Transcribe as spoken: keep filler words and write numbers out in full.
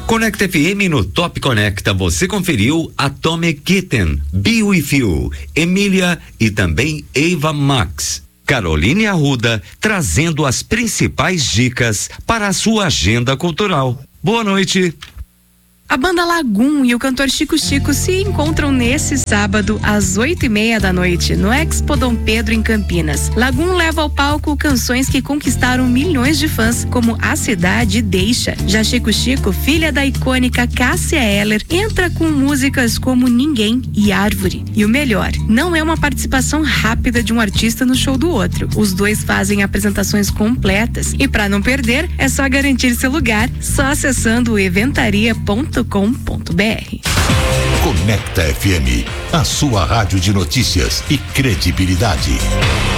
Conecta F M no Top Conecta, você conferiu Atomic Kitten, Be With You, Emília e também Eva Max. Caroline Arruda trazendo as principais dicas para a sua agenda cultural. Boa noite. A banda Lagum e o cantor Chico Chico se encontram nesse sábado às oito e meia da noite no Expo Dom Pedro em Campinas. Lagum leva ao palco canções que conquistaram milhões de fãs, como A Cidade e Deixa. Já Chico Chico, filha da icônica Cássia Eller, entra com músicas como Ninguém e Árvore. E o melhor, não é uma participação rápida de um artista no show do outro. Os dois fazem apresentações completas e para não perder, é só garantir seu lugar só acessando o eventaria ponto com ponto br. Conecta F M, a sua rádio de notícias e credibilidade.